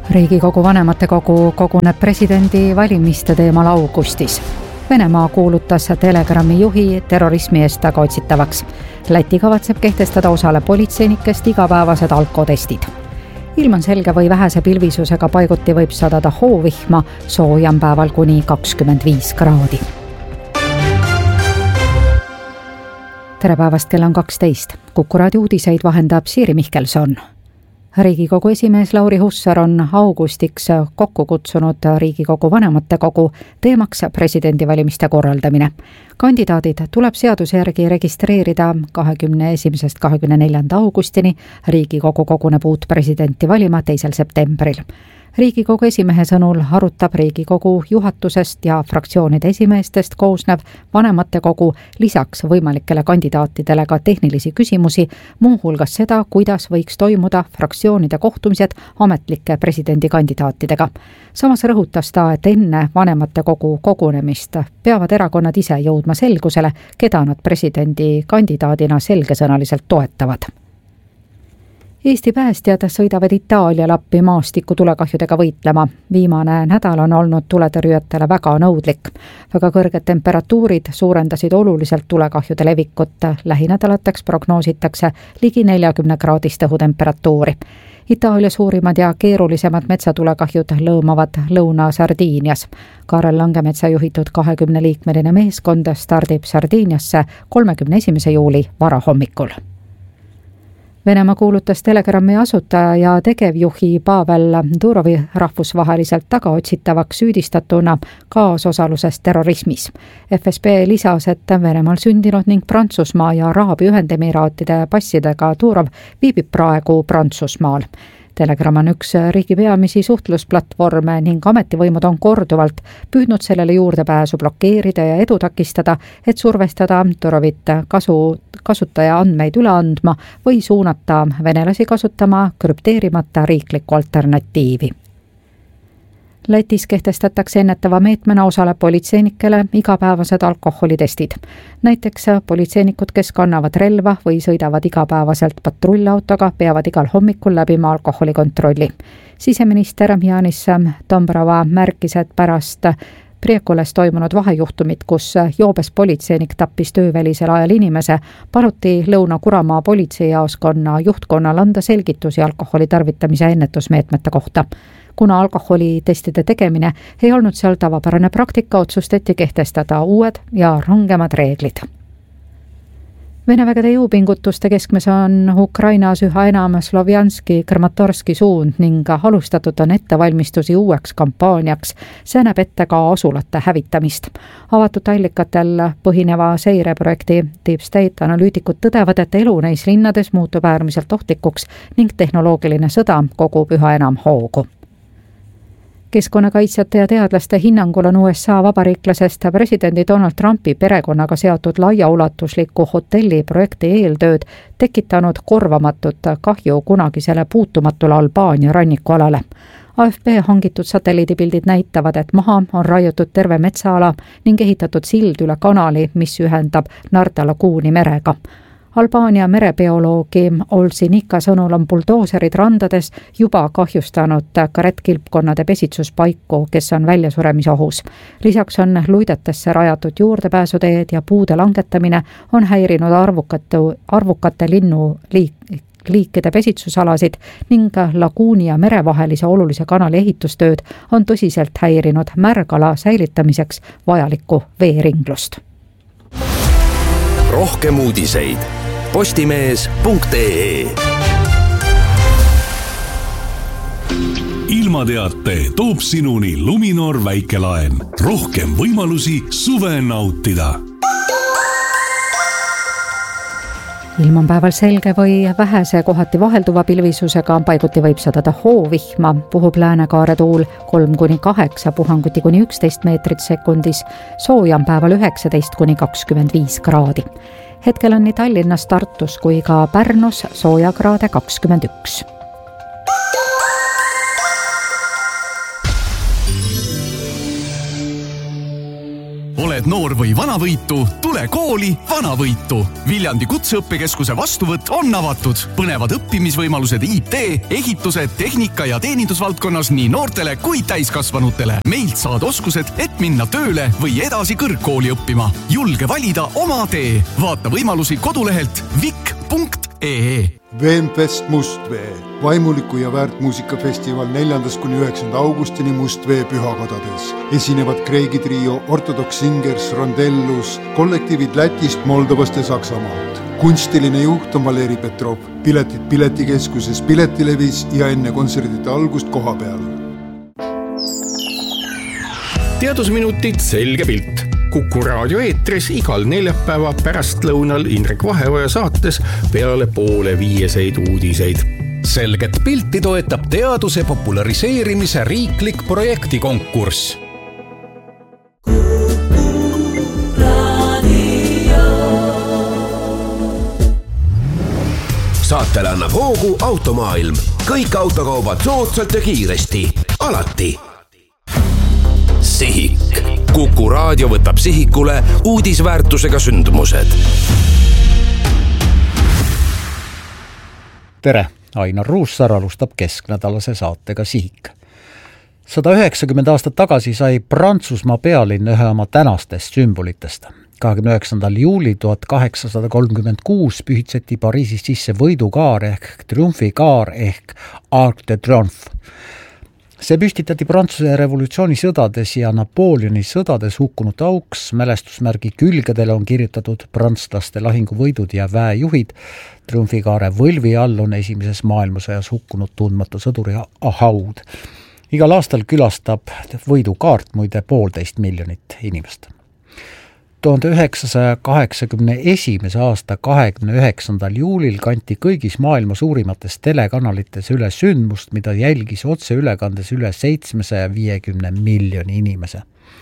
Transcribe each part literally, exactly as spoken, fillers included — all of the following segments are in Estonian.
Riigikogu vanematekogu koguneb presidendi valimiste teemal augustis. Venemaa kuulutas Telegrami juhi terrorismi eest tagaotsitavaks. Läti kavatseb kehtestada osale politseinikest igapäevased alkotestid. Ilm on selge või vähese pilvisusega paiguti võib sadada hoovihma, soojam päeval kuni kakskümmend viis kraadi. Tere päevast, kell on kaksteist. Kuku raadio uudiseid vahendab Siiri Mihkelson. Riigikogu esimees Lauri Hussar on augustiks kokku kutsunud Riigikogu vanematekogu teemaks presidendivalimiste korraldamine. Kandidaadid tuleb seaduse järgi registreerida kahekümne esimesest kahekümne neljanda augustini. Riigikogu koguneb uut presidenti valima teisel septembril. Riigikogu esimehe sõnul arutab Riigikogu juhatusest ja fraktsioonide esimeestest koosnev vanematekogu lisaks võimalikele kandidaatidele ka tehnilisi küsimusi, muuhulgas seda, kuidas võiks toimuda fraktsioonide kohtumised ametlike presidendikandidaatidega. Samas rõhutas ta, et enne vanematekogu kogunemist peavad erakonnad ise jõudma selgusele, keda nad presidendikandidaadina selgesõnaliselt toetavad. Eesti päästjad sõidavad Itaaliale appi maastiku tulekahjudega võitlema. Viimane nädal on olnud tuletõrjujatele väga nõudlik. Väga kõrged temperatuurid suurendasid oluliselt tulekahjude levikut. Lähinädalateks prognoositakse ligi neljakümne kraadist õhutemperatuuri. Itaalia suurimad ja keerulisemad metsatulekahjud lõõmavad Lõuna-Sardiinias. Kaarel Langemetsa juhitud kahekümne liikmeline meeskond stardib Sardiiniasse kolmekümne esimese juuli varahommikul. Venemaa kuulutas Telegrami asutaja ja tegevjuhi Pavel Durovi rahvusvaheliselt tagaotsitavaks süüdistatuna kaasosaluses terrorismis. F S B lisas, et Venemaal sündinud ning Prantsusmaa ja Araabia Ühendemiraatide passidega Durov viibib praegu Prantsusmaal. Telegram on üks riigi peamisi suhtlusplatvorme ning ametivõimud on korduvalt püüdnud sellele juurdepääsu blokeerida ja edu takistada, et survestada Durovit kasu, kasutaja andmeid üle andma või suunata venelasi kasutama krüpteerimata riiklikku alternatiivi. Lätis kehtestatakse ennetava meetmena osale politseinikele igapäevased alkoholitestid. Näiteks politseinikud, kes kannavad relva või sõidavad igapäevaselt patrullautoga, peavad igal hommikul läbima alkoholikontrolli. Siseminister Janis Dombrava märkis, et pärast Priekules toimunud vahejuhtumit, kus joobes politseinik tappis töövälisel ajal inimese, paluti Lõuna-Kuramaa politseijaoskonna juhtkonnal anda selgitusi alkoholi tarvitamise ennetusmeetmete kohta. Kuna alkoholitestide tegemine ei olnud seal tavapärane praktika, otsustati kehtestada uued ja rangemad reeglid. Vene vägede jõupingutuste keskmes on Ukrainas üha enam Slovjanski Kramatorski suund ning alustatud on ettevalmistusi uueks kampaaniaks. See näeb ette ka asulate hävitamist. Avatud allikatel põhineva seireprojekti Deep State analüütikud tõdevad, et elu neis linnades muutub äärmiselt ohtlikuks ning tehnoloogiline sõda kogub üha enam hoogu. Keskkonnakaitsjate ja teadlaste hinnangul on U S A vabariiklasest presidendi Donald Trumpi perekonnaga seotud laiaulatusliku hotelli projekti eeltööd tekitanud korvamatut kahju kunagisele puutumatule Albaania rannikualale. A F P hangitud satelliidipildid näitavad, et maha on raiutud terve metsaala ning ehitatud sild üle kanali, mis ühendab Narda laguuni merega. Albaania merebioloogi Olsi Nika sõnul on buldooserid randades juba kahjustanud karettkilpkonnade pesitsuspaiku, kes on väljasuremisohus. Lisaks on luidetesse rajatud juurdepääsuteed ja puude langetamine on häirinud arvukate, arvukate linnuliikide pesitsusalasid ning laguuni ja merevahelise olulise kanali ehitustööd on tõsiselt häirinud märgala säilitamiseks vajalikku veeringlust. Rohkem uudiseid postimees punkt ee. Ilmateate toob sinuni Luminor väikelaen. Rohkem võimalusi suve nautida. Ilm on päeval selge või vähese kohati vahelduva pilvisusega, paiguti võib sadada hoovihma, puhub läänekaare tuul kolm kuni kaheksa, puhanguti kuni üksteist meetrit sekundis, soojam päeval üheksateist kuni kakskümmend viis kraadi. Hetkel on nii Tallinnas, Tartus kui ka Pärnus soojakraade kakskümmend üks. Ole oled noor või vanavõitu, tule kooli Vanavõitu. Viljandi Kutseõppekeskuse vastuvõtt on avatud. Põnevad õppimisvõimalused I T, ehitused, tehnika ja teenindusvaldkonnas nii noortele kui täiskasvanutele. Meilt saad oskused, et minna tööle või edasi kõrgkooli õppima. Julge valida oma tee. Vaata võimalusi kodulehelt vik punkt ee. Veenfest Mustvee, vaimuliku ja väärtmuusikafestival neljandast kuni üheksanda augustini Mustvee pühakodades. Esinevad Kreegi trio, Orthodox Singers, Rondellus, kollektiivid Lätist, Moldovast ja Saksamaalt. Kunstiline juht on Valeri Petrov, piletid piletikeskuses, Piletilevis ja enne kontserdite algust koha peal. Teadusminutid selge pilt. Kuku raadio eetris igal neljapäeva pärastlõunal Indrek Vaheoja saates peale poole viieseid uudiseid. Selget pilti toetab teaduse populariseerimise riiklik projektikonkurss. Saatele annab hoogu Automaailm. Kõik autokaubad soodsalt ja kiiresti. Alati. Sihik. Kuku raadio võtab sihikule uudisväärtusega sündmused. Tere, Ainar Ruussaar alustab kesknädalase saatega Sihik. sada üheksakümmend aastat tagasi sai Prantsusmaa pealinn ühe oma tänastest sümbolitest. kahekümne üheksandal juuli tuhat kaheksasada kolmkümmend kuus pühitseti Pariisis sisse võidukaar ehk triumfikaar ehk Arc de Triomphe. See püstitati Prantsuse revolutsiooni sõdades ja Napoleoni sõdades hukkunute auks. Mälestusmärgi külgedele on kirjutatud prantslaste lahinguvõidud ja väejuhid. Triumfikaare võlvi all on esimeses maailmasõjas hukkunud tundmatu sõduri haud. Igal aastal külastab võidukaart muide poolteist miljonit inimest. tuhande üheksasaja kaheksakümne esimese aasta kahekümne üheksandal juulil kanti kõigis maailma suurimates telekanalites üle sündmust, mida jälgis otseülekandes üle seitsmesaja viiekümne miljoni inimese.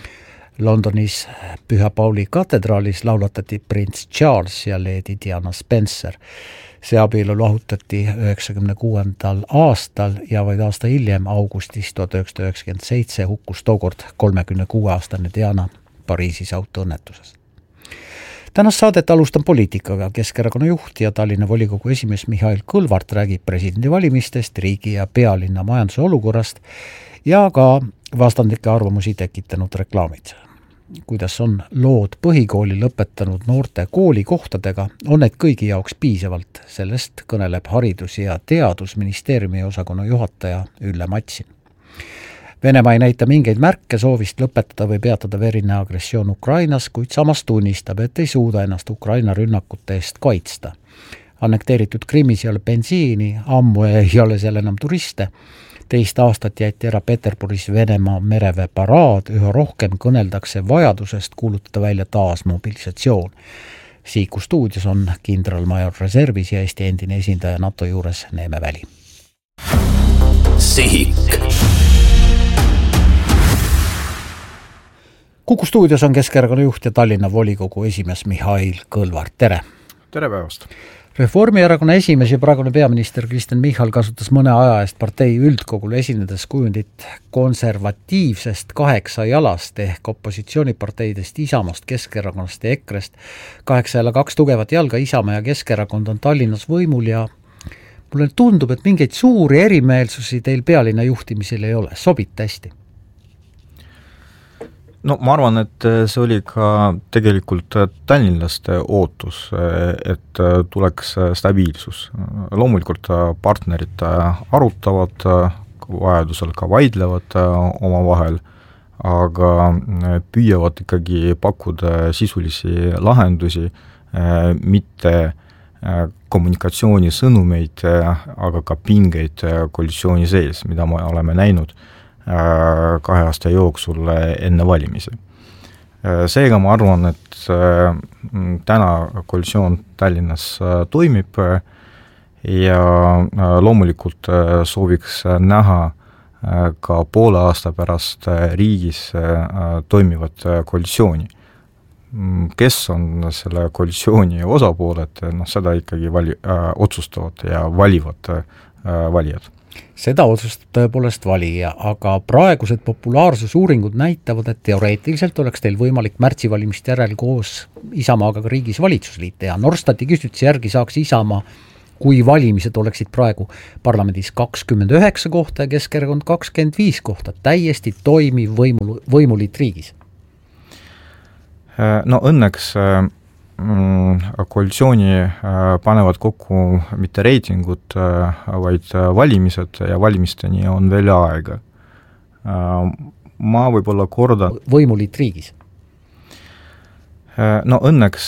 Londonis Püha Pauli katedraalis laulatati prints Charles ja Lady Diana Spencer. See abielu lahutati üheksakümne kuuendal aastal ja vaid aasta hiljem augustis tuhat üheksasada üheksakümmend seitse hukkus tookord kolmekümne kuue aastane Diana Pariisis autoõnnetuses. Tänast saadet alustan poliitikaga. Keskerakonna juht ja Tallinna volikogu esimees Mihhail Kõlvart räägib presidendivalimistest, riigi ja pealinna majanduse olukorrast ja ka vastandlikke arvamusi tekitanud reklaamid. Kuidas on lood põhikooli lõpetanud noorte koolikohtadega, on need kõigi jaoks piisavalt. Sellest kõneleb Haridus- ja Teadusministeeriumi osakonna juhataja Ülle Matsin. Venemaa ei näita mingeid märke soovist lõpetada või peatada verine agressioon Ukrainas, kuid samas tunnistab, et ei suuda ennast Ukraina rünnakute eest kaitsta. Annekteeritud Krimmis ei ole bensiini, ammu ei ole seal enam turiste. Teist aastat jäeti ära Peterburis Venemaa merevee paraad, üha rohkem kõneldakse vajadusest kuulutada välja taas mobilisatsioon. Siiku stuudios on kindralmajor reservis ja Eesti endine esindaja NATO juures Neeme Väli. Sihik. Kuku stuudios on Keskerakonna juht ja Tallinna volikogu esimees Mihhail Kõlvart. Tere! Tere päevast! Reformierakonna esimees ja praegune peaminister Kristen Michal kasutas mõne aja eest partei üldkogule esinedes kujundit konservatiivsest kaheksa jalast ehk opositsiooniparteidest Isamast, Keskerakonnast ja Ekrest. Kaheksa jala kaks tugevat jalga, Isamaa ja Keskerakond on Tallinnas võimul ja mulle tundub, et mingeid suuri erimeelsusi teil pealinna juhtimisel ei ole. Sobite hästi? No ma arvan, et see oli ka tegelikult tallinlaste ootus, et tuleks stabiilsus. Loomulikult partnerid arutavad, vajadusel ka vaidlevad oma vahel, aga püüavad ikkagi pakkuda sisulisi lahendusi, mitte kommunikatsioonisõnumeid, aga ka pingeid koalitsiooni sees, mida me oleme näinud kahe aasta jooksul enne valimisi. Seega ma arvan, et täna koalitsioon Tallinnas toimib ja loomulikult sooviks näha ka poole aasta pärast riigis toimivat koalitsiooni. Kes on selle koalitsiooni osapooled, no seda ikkagi vali, äh, otsustavad ja valivad äh, valijad. seda otsustab tõepoolest valija, aga praegused populaarsusuuringud näitavad, et teoreetiliselt oleks teil võimalik märtsivalimist järel koos Isamaaga ka riigis valitsusliit teha. Norstati küsitluse järgi saaks Isamaa, kui valimised oleksid praegu parlamendis kakskümmend üheksa kohta ja Keskerakond kakskümmend viis kohta, täiesti toimiv võimu, võimuliit riigis. No õnneks koalitsiooni panevad kokku mitte reitingud, vaid valimised ja valimisteni on veel aega. Ma võib-olla kordan... Võimuliit riigis? No õnneks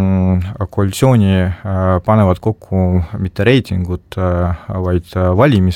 koalitsiooni panevad kokku mitte reitingud, vaid valimised